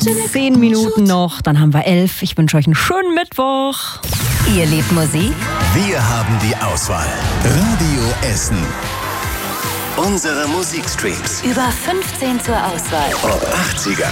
10 Minuten noch, dann haben wir 11. Ich wünsche euch einen schönen Mittwoch. Ihr liebt Musik? Wir haben die Auswahl. Radio Essen. Unsere Musikstreams. Über 15 zur Auswahl. Ob 80er,